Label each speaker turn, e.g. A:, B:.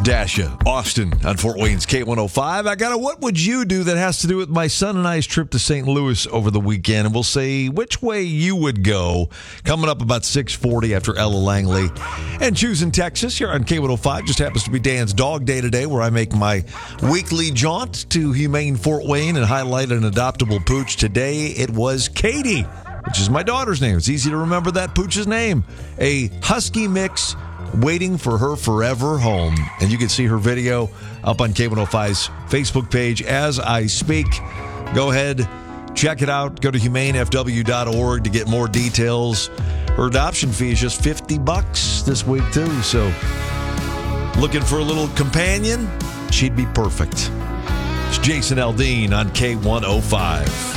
A: Dasha, Austin on Fort Wayne's K105. I got a what would you do that has to do with my son and I's trip to St. Louis over the weekend. And we'll say which way you would go. Coming up about 6:40 after Ella Langley. And choosing Texas here on K105. Just happens to be Dan's Dog Day today, where I make my weekly jaunt to Humane Fort Wayne and highlight an adoptable pooch. Today it was Katie, which is my daughter's name. It's easy to remember that pooch's name. A husky mix waiting for her forever home. And you can see her video up on K105's Facebook page as I speak. Go ahead, check it out. Go to humanefw.org to get more details. Her adoption fee is just $50 this week, too. So, looking for a little companion? She'd be perfect. It's Jason Aldean on K105.